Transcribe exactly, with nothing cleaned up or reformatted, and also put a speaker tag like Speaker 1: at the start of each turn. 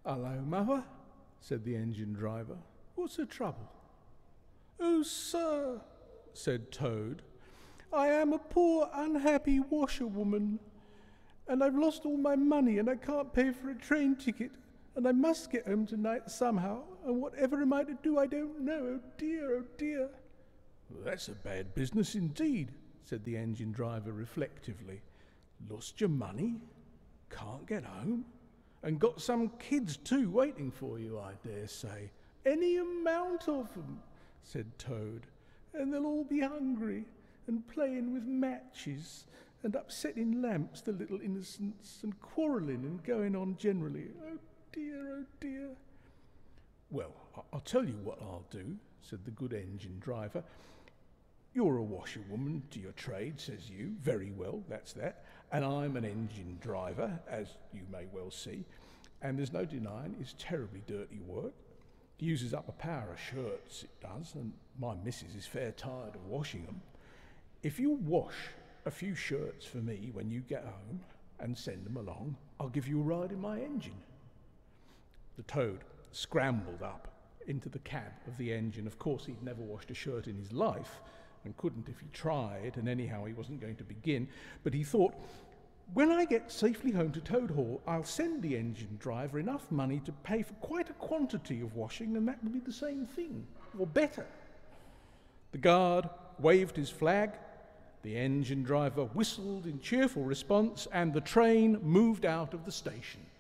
Speaker 1: "Hello, mother," said the engine driver. "What's the trouble?" "Oh, sir," said Toad, "I am a poor, unhappy washerwoman, and I've lost all my money, and I can't pay for a train ticket, and I must get home tonight somehow, and whatever am I to do, I don't know. Oh dear, oh dear." "Well, that's a bad business indeed," said the engine driver reflectively. "Lost your money? Can't get home? And got some kids too waiting for you, I dare say." "Any amount of them," said Toad, "and they'll all be hungry and playing with matches and upsetting lamps, the little innocents, and quarrelling and going on generally. Oh dear, oh dear." "Well, I'll tell you what I'll do," said the good engine driver. "You're a washerwoman to your trade, says you. Very well, that's that. And I'm an engine driver, as you may well see. And there's no denying it's terribly dirty work. It uses up a power of shirts, it does, and my missus is fair tired of washing them. If you'll wash a few shirts for me when you get home and send them along, I'll give you a ride in my engine." The Toad scrambled up into the cab of the engine. Of course, he'd never washed a shirt in his life, and couldn't if he tried, and anyhow he wasn't going to begin. But he thought, when I get safely home to Toad Hall, I'll send the engine driver enough money to pay for quite a quantity of washing, and that will be the same thing, or better. The guard waved his flag, the engine driver whistled in cheerful response, and the train moved out of the station.